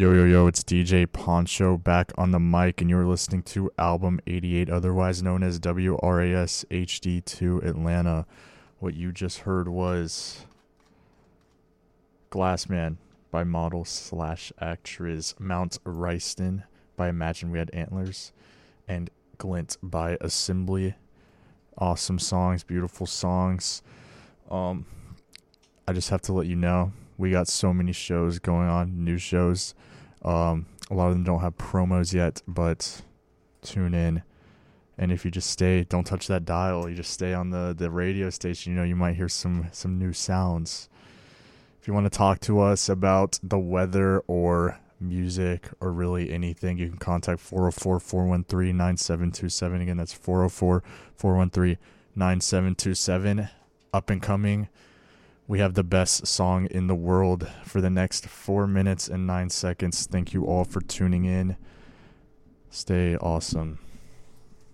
Yo, yo, yo, it's DJ Poncho back on the mic, and you're listening to Album 88, otherwise known as WRAS HD2 Atlanta. What you just heard was Glassman by model slash actress, Mount Ryston by Imagine We Had Antlers, and Glint by Assembly. Awesome songs, beautiful songs. I just have to let you know, we got so many shows going on, new shows. A lot of them don't have promos yet, but tune in. And if you just stay, don't touch that dial. You just stay on the radio station. You know, you might hear some new sounds. If you want to talk to us about the weather or music or really anything, you can contact 404-413-9727. Again, that's 404-413-9727. Up and coming. We have the best song in the world for the next 4 minutes and 9 seconds. Thank you all for tuning in. Stay awesome.